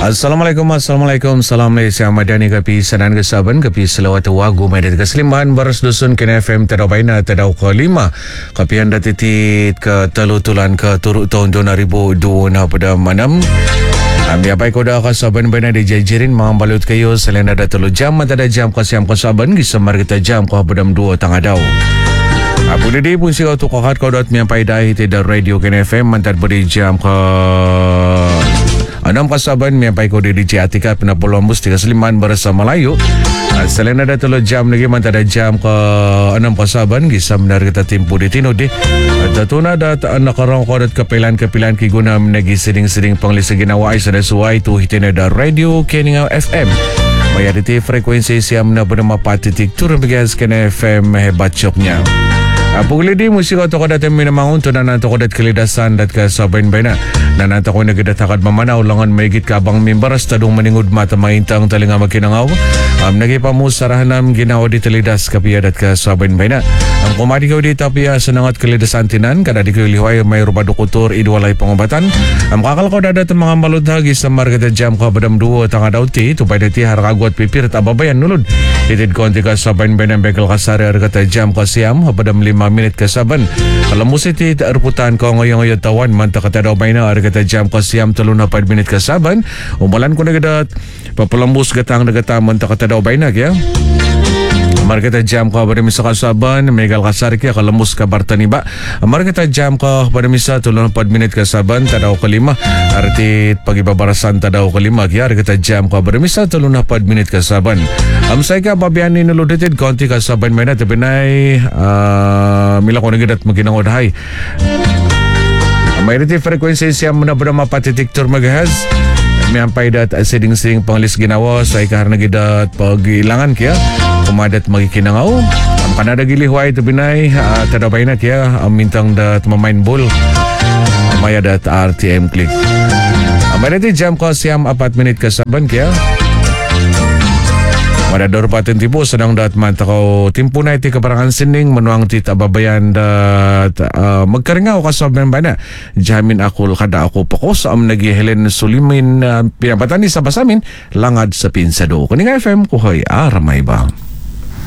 Assalamualaikum. Salam Malaysia Madani kapi sanan kesaban kapi selawat wagu medet keseliman baras dusun kena FM tadau baina tadau ke 5 kapi anda titit ke telutulan ke turut tahun 2002 pada manam. Ambil apa ikoda kasaban baina dijajirin mengambalut kayu selain ada telu jam ada jam kasiam kasaban gisemar kita jam kau bedam 2 tangah dau. Abu Didi pun si kau tu kahat kau dot miampai dahi tidak radio kena FM mantat beri jam ke 6 kasaban miampai kau di DJ Atika Penapulau Mus 35 bersama Melayu. Selain ada telu jam lagi mantat ada jam ke 6 kasaban gisam dari kita timpu di tino di. Tatuna ada anak orang kau dot kepilan ki guna menegi seding penglis seginawa ais ada suai tu hitin ada radio Keninga FM. Bayar di frekuensi siam na bernama patitik turun begas kena FM hebat coknya. Pukul ini musik atau kodat yang minamang untuk dan atau kodat kelidasan dat ke sabain baina dan atau kodat kita takut memana ulangan megit ke abang mimbar stadung meningud mata maintang telinga makinangaw nagi pamu sarahanam ginawa di telidas kapia dat ke sabain baina kumadi kau di tapia senangat kelidasan tinan kada dikeliwai may rubado kutur idwalay pengobatan kakal kau dadat mengambalut hagi semar kita jam ke bedam 2 tangga dauti tupai dati haragagot pipir tababayan nulud itid konti ke sabain baina bekel kasari hargata jam ke siam bedam 5 minit kasaban. Kalau musiti terputan kau ngoyong-ngoyong tawan manta kata daw baina ada kata jam ko siam 34 minit kasaban. Umalan ko nagedat papalambus gatang manta kata daw baina kya. Amar kita jam ko pada misa kasaban megal kasar kya kalambus ka bartaniba. Amar kita jam ko pada misa 34 minit kasaban tadaw kelima arti pagi babarasan tadaw kelima kya ada kita jam ko pada misa 34 menit kasaban. Amsay ka babian ni nuludeted konti kasaban mena tebinay mila ko nagidat maginang odahay. Mayroon frekuensi siyam na bernama patitik turmagahaz. Miyampay dat seding panglis ginawa sa ikahar nagidat pagilangan kya. Kumadat magikinangaw. Ang kanada gilihuay tebinay tadabay na kya mintang dat mamain bol. Maya dat RTM click. Mayroon jam ko siyam 4 menit kasaban kya. Madador patin tibo sedang dat manta kau timpu na iti kabarangan sining menuang ti tababayan dat magkaringaw kasaban bana jamin akul kada ako pakos am nagi Helen Sulimin pinapatan ni sa basamin langad sa pinsado kuning FM kuhay aramay ba.